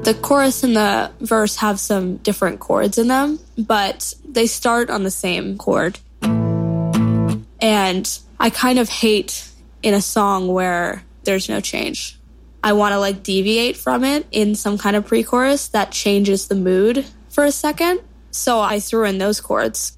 The chorus and the verse have some different chords in them, but they start on the same chord. And I kind of hate in a song where there's no change. I want to deviate from it in some kind of pre-chorus that changes the mood for a second. So I threw in those chords.